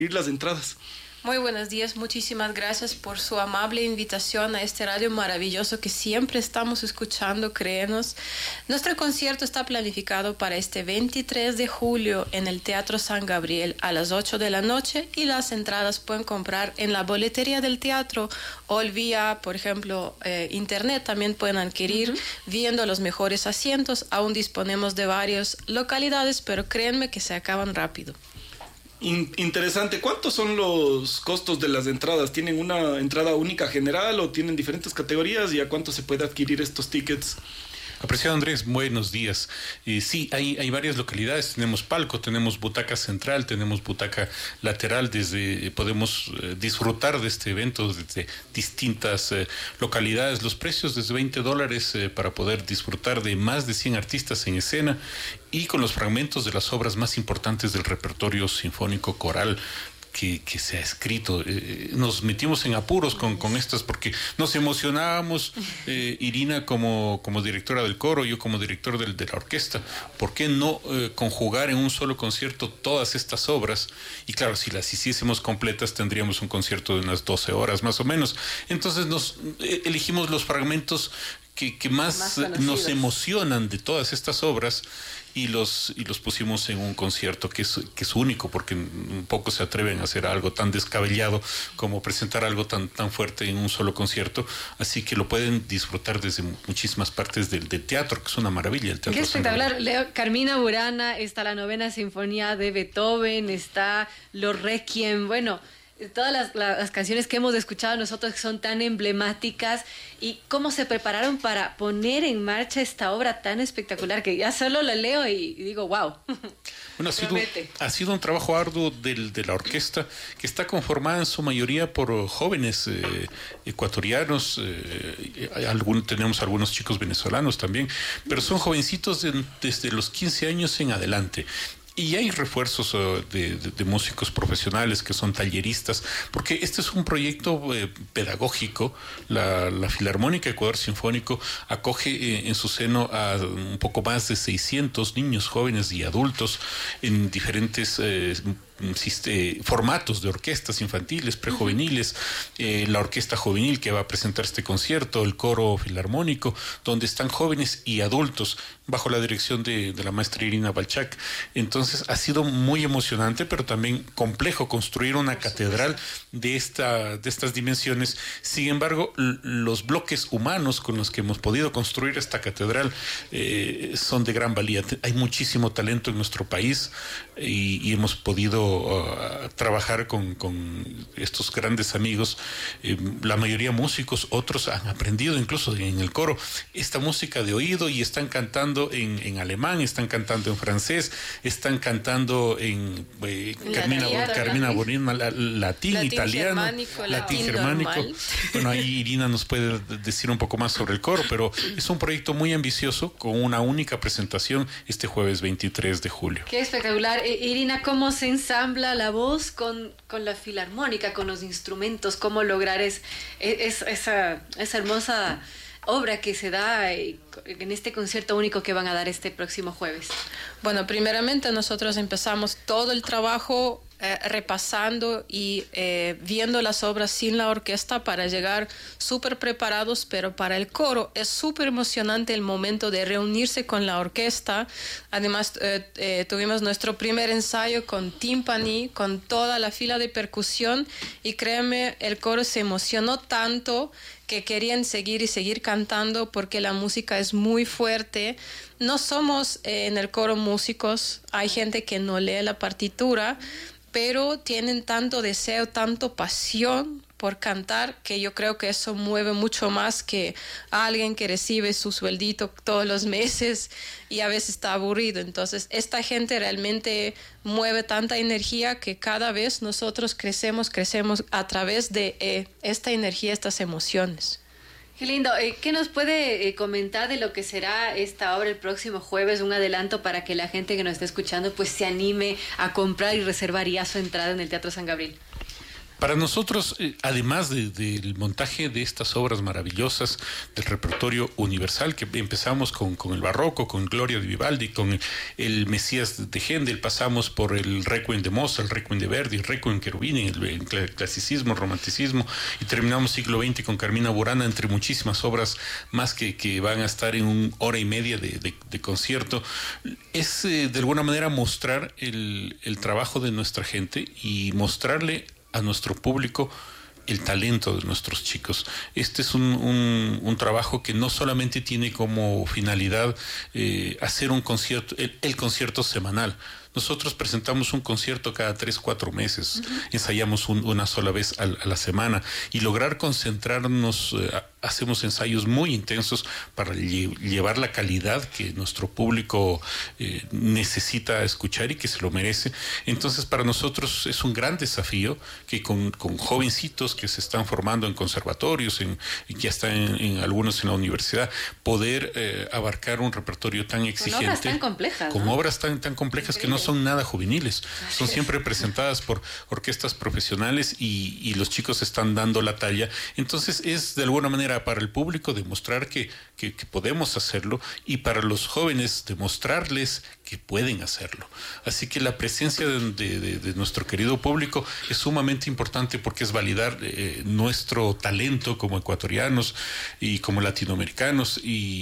las entradas. Muy buenos días, muchísimas gracias por su amable invitación a este radio maravilloso que siempre estamos escuchando, créenos. Nuestro concierto está planificado para este 23 de julio en el Teatro San Gabriel a las 8 de la noche y las entradas pueden comprar en la boletería del teatro o vía, por ejemplo, internet también pueden adquirir viendo los mejores asientos. Aún disponemos de varias localidades, pero créanme que se acaban rápido. Interesante. ¿Cuántos son los costos de las entradas? ¿Tienen una entrada única general o tienen diferentes categorías? ¿Y a cuánto se puede adquirir estos tickets? Apreciado Andrés, buenos días. Sí, hay varias localidades. Tenemos palco, tenemos butaca central, tenemos butaca lateral. Podemos disfrutar de este evento desde distintas localidades. Los precios desde $20 para poder disfrutar de más de 100 artistas en escena y con los fragmentos de las obras más importantes del repertorio sinfónico coral que se ha escrito. Nos metimos en apuros con estas porque nos emocionábamos, Irina como directora del coro, yo como director de la orquesta. ¿Por qué no conjugar en un solo concierto todas estas obras? Y claro, si las hiciésemos completas tendríamos un concierto de unas 12 horas más o menos. Entonces elegimos los fragmentos que más nos emocionan de todas estas obras y los pusimos en un concierto que es único, porque un poco se atreven a hacer algo tan descabellado como presentar algo tan fuerte en un solo concierto, así que lo pueden disfrutar desde muchísimas partes del teatro, que es una maravilla el teatro. Qué espectacular. Leo, Carmina Burana, está la Novena Sinfonía de Beethoven, está los Requiem, bueno, todas las canciones que hemos escuchado nosotros que son tan emblemáticas, y cómo se prepararon para poner en marcha esta obra tan espectacular que ya solo la leo y digo, wow. Bueno, ha sido un trabajo arduo de la orquesta, que está conformada en su mayoría por jóvenes ecuatorianos, tenemos algunos chicos venezolanos también, pero son jovencitos desde los 15 años en adelante. Y hay refuerzos de músicos profesionales que son talleristas, porque este es un proyecto pedagógico. La Filarmónica Ecuador Sinfónico acoge en su seno a un poco más de 600 niños, jóvenes y adultos en diferentes formatos de orquestas infantiles, prejuveniles, la orquesta juvenil que va a presentar este concierto, el coro filarmónico, donde están jóvenes y adultos bajo la dirección de la maestra Irina Balchak. Entonces ha sido muy emocionante, pero también complejo construir una catedral de estas dimensiones. Sin embargo, los bloques humanos con los que hemos podido construir esta catedral son de gran valía. Hay muchísimo talento en nuestro país y hemos podido trabajar con estos grandes amigos, la mayoría músicos, otros han aprendido incluso en el coro esta música de oído y están cantando en alemán, están cantando en francés, están cantando en Carmina Burana, latín, italiano, latín germánico. Bueno, ahí Irina nos puede decir un poco más sobre el coro, pero es un proyecto muy ambicioso con una única presentación este jueves 23 de julio. Qué espectacular. Irina, ¿cómo se ensambla la voz con la filarmónica, con los instrumentos? ¿Cómo lograr esa hermosa obra que se da en este concierto único que van a dar este próximo jueves? Bueno, primeramente nosotros empezamos todo el trabajo repasando y viendo las obras sin la orquesta para llegar súper preparados, pero para el coro es súper emocionante el momento de reunirse con la orquesta. Además, tuvimos nuestro primer ensayo con timpani, con toda la fila de percusión, y créeme, el coro se emocionó tanto que querían seguir y seguir cantando porque la música es muy fuerte. No somos en el coro músicos, hay gente que no lee la partitura, pero tienen tanto deseo, tanto pasión por cantar, que yo creo que eso mueve mucho más que a alguien que recibe su sueldito todos los meses y a veces está aburrido. Entonces, esta gente realmente mueve tanta energía que cada vez nosotros crecemos a través de esta energía, estas emociones. Qué lindo. ¿Qué nos puede comentar de lo que será esta obra el próximo jueves? Un adelanto para que la gente que nos está escuchando pues se anime a comprar y reservar ya su entrada en el Teatro San Gabriel. Para nosotros, además del montaje de estas obras maravillosas del repertorio universal, que empezamos con el barroco, con Gloria de Vivaldi, con el Mesías de Händel, pasamos por el Requiem de Mozart, el Requiem de Verdi, el Requiem Cherubini, el clasicismo, el romanticismo, y terminamos siglo XX con Carmina Burana, entre muchísimas obras más que van a estar en 1 hora y media de concierto. Es de alguna manera mostrar el trabajo de nuestra gente y mostrarle a nuestro público el talento de nuestros chicos. Este es un trabajo que no solamente tiene como finalidad hacer un concierto, el concierto semanal. Nosotros presentamos un concierto cada 3-4 meses, ensayamos una sola vez a la semana, y lograr concentrarnos, hacemos ensayos muy intensos para llevar la calidad que nuestro público necesita escuchar y que se lo merece. Entonces, para nosotros es un gran desafío que con jovencitos que se están formando en conservatorios, y que ya están en algunos en la universidad, poder abarcar un repertorio tan exigente. Con obras tan complejas. Con obras tan complejas que no son nada juveniles, son siempre presentadas por orquestas profesionales, y los chicos están dando la talla. Entonces es de alguna manera para el público demostrar que podemos hacerlo, y para los jóvenes demostrarles que pueden hacerlo. Así que la presencia de nuestro querido público es sumamente importante, porque es validar nuestro talento como ecuatorianos y como latinoamericanos,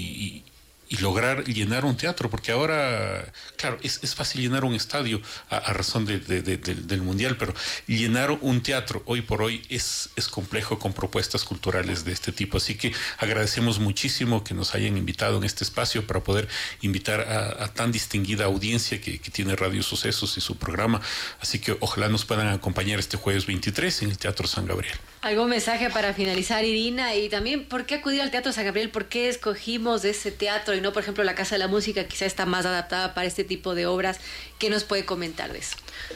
y lograr llenar un teatro, porque ahora, claro, es fácil llenar un estadio a razón del mundial, pero llenar un teatro hoy por hoy es complejo con propuestas culturales de este tipo. Así que agradecemos muchísimo que nos hayan invitado en este espacio para poder invitar a tan distinguida audiencia que tiene Radio Sucesos y su programa. Así que ojalá nos puedan acompañar este jueves 23 en el Teatro San Gabriel. ¿Algún mensaje para finalizar, Irina? Y también, ¿por qué acudir al Teatro San Gabriel? ¿Por qué escogimos ese teatro y no, por ejemplo, la Casa de la Música? Quizá está más adaptada para este tipo de obras. ¿Qué nos puede comentar de eso?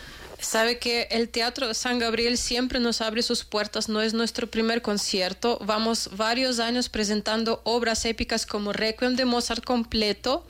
Sabe que el Teatro San Gabriel siempre nos abre sus puertas, no es nuestro primer concierto. Vamos varios años presentando obras épicas como Requiem de Mozart completo,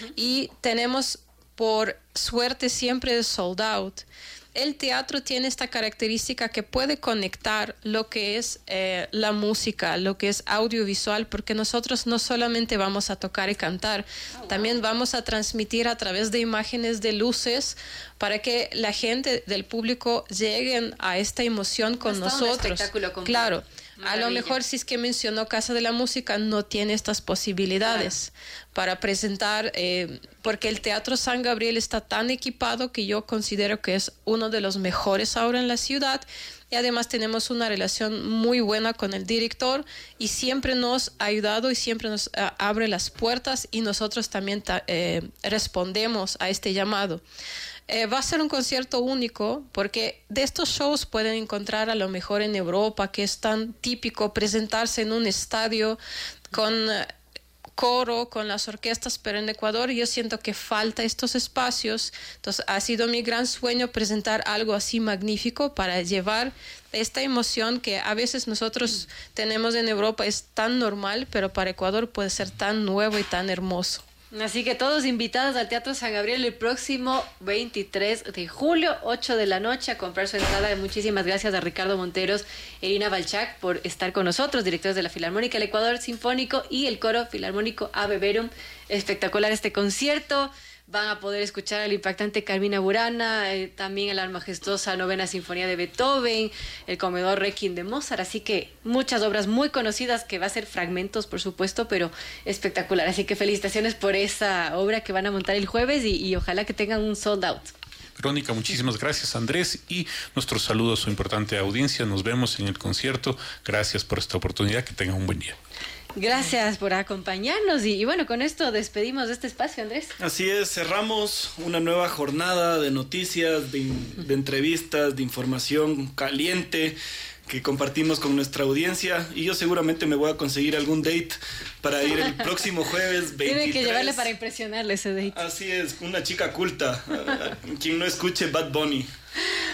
y tenemos por suerte siempre sold out. El teatro tiene esta característica que puede conectar lo que es la música, lo que es audiovisual, porque nosotros no solamente vamos a tocar y cantar, también vamos a transmitir a través de imágenes, de luces, para que la gente del público lleguen a esta emoción con nosotros. Un espectáculo completo. Claro. Maravilla. A lo mejor, si es que mencionó Casa de la Música, no tiene estas posibilidades para presentar, porque el Teatro San Gabriel está tan equipado que yo considero que es uno de los mejores ahora en la ciudad, y además tenemos una relación muy buena con el director, y siempre nos ha ayudado y siempre nos abre las puertas, y nosotros también respondemos a este llamado. Va a ser un concierto único, porque de estos shows pueden encontrar a lo mejor en Europa, que es tan típico presentarse en un estadio con coro, con las orquestas, pero en Ecuador yo siento que falta estos espacios. Entonces ha sido mi gran sueño presentar algo así magnífico para llevar esta emoción que a veces nosotros tenemos en Europa, es tan normal, pero para Ecuador puede ser tan nuevo y tan hermoso. Así que todos invitados al Teatro San Gabriel el próximo 23 de julio, 8 de la noche, a comprar su entrada. Muchísimas gracias a Ricardo Monteros, Irina Balchac, por estar con nosotros, directores de la Filarmónica del Ecuador Sinfónico y el Coro Filarmónico Ave Verum. Espectacular este concierto. Van a poder escuchar al impactante Carmina Burana, también a la majestuosa Novena Sinfonía de Beethoven, el comedor Requiem de Mozart. Así que muchas obras muy conocidas, que va a ser fragmentos, por supuesto, pero espectacular. Así que felicitaciones por esa obra que van a montar el jueves, y ojalá que tengan un sold out. Verónica, muchísimas gracias, Andrés, y nuestro saludo a su importante audiencia. Nos vemos en el concierto. Gracias por esta oportunidad. Que tengan un buen día. Gracias por acompañarnos, y bueno, con esto despedimos de este espacio, Andrés. Así es, cerramos una nueva jornada de noticias, de entrevistas, de información caliente que compartimos con nuestra audiencia, y yo seguramente me voy a conseguir algún date para ir el próximo jueves 23. Tienen que llevarle para impresionarle ese date. Así es, una chica culta, quien no escuche Bad Bunny.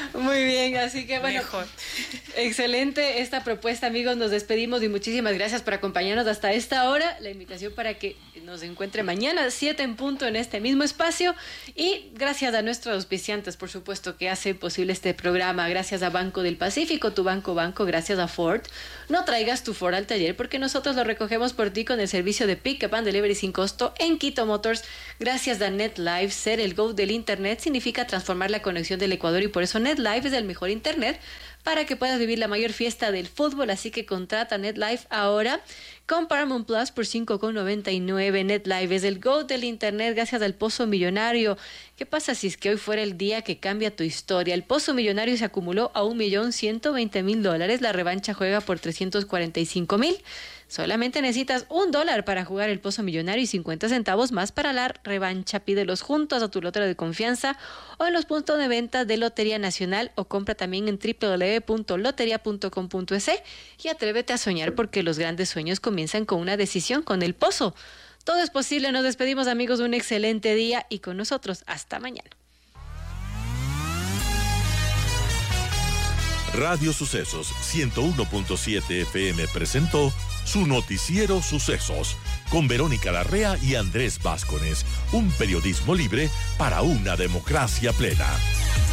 Muy bien, así que bueno, Mejor. Excelente esta propuesta, amigos. Nos despedimos y muchísimas gracias por acompañarnos hasta esta hora. La invitación para que nos encuentre mañana 7 en punto en este mismo espacio. Y gracias a nuestros auspiciantes, por supuesto, que hacen posible este programa. Gracias a Banco del Pacífico, tu banco. Gracias a Ford. No traigas tu Ford al taller porque nosotros lo recogemos por ti con el servicio de Pick-up and Delivery sin costo en Quito Motors. Gracias a NetLife. Ser el go del Internet significa transformar la conexión del Ecuador y por eso NetLife es el mejor Internet para que puedas vivir la mayor fiesta del fútbol, así que contrata NetLife ahora con Paramount Plus por $5.99. NetLife es el go del Internet gracias al Pozo Millonario. ¿Qué pasa si es que hoy fuera el día que cambia tu historia? El Pozo Millonario se acumuló a $1.120.000. La revancha juega por $345.000. Solamente necesitas $1 para jugar el Pozo Millonario y 50 centavos más para la revancha. Pídelos juntos a tu lotero de confianza o en los puntos de venta de Lotería Nacional o compra también en www.loteria.com.es y atrévete a soñar porque los grandes sueños comienzan con una decisión, con el Pozo. Todo es posible. Nos despedimos, amigos, un excelente día y con nosotros hasta mañana. Radio Sucesos 101.7 FM presentó su noticiero Sucesos con Verónica Larrea y Andrés Vázquez, un periodismo libre para una democracia plena.